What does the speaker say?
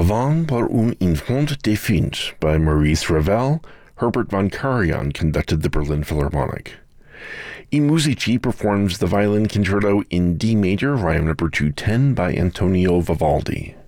Avant par un enfant défunt by Maurice Ravel, Herbert von Karajan conducted the Berlin Philharmonic. I Musici performs the violin concerto in D major, volume number 210 by Antonio Vivaldi.